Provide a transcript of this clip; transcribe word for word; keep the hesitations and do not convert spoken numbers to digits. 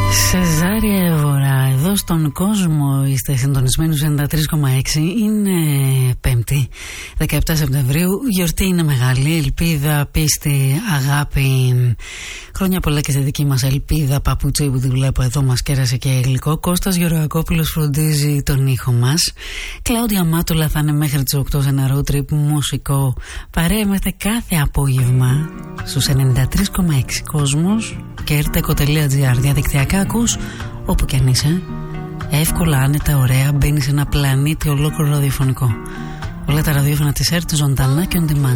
Σεζάρια Εύωρα, εδώ στον κόσμο είστε συντονισμένοι ενενήντα τρία κόμμα έξι. Είναι Πέμπτη, δεκαεπτά Σεπτεμβρίου. Γιορτή είναι μεγάλη. Ελπίδα, πίστη, αγάπη. Χρόνια πολλά και στη δική μας ελπίδα. Παπούτσι που τη βλέπω εδώ μας κέρασε και γλυκό. Κώστας Γεωργακόπουλος φροντίζει τον ήχο μας. Κλάουδια Μάτουλα θα είναι μέχρι τις οκτώ σε ένα road trip μουσικό. Παρέα είμαστε κάθε απόγευμα στους ενενήντα τρία κόμμα έξι κόσμος και ερτεκο τελεία τζι άρ. Διαδικτυακά ακούς όπου κι αν είσαι. Εύκολα, άνετα, ωραία. Μπαίνεις σε ένα πλανήτη ολόκληρο ραδιοφωνικό. Όλα τα ραδιόφωνα της ΕΡΤ ζωντανά και on demand.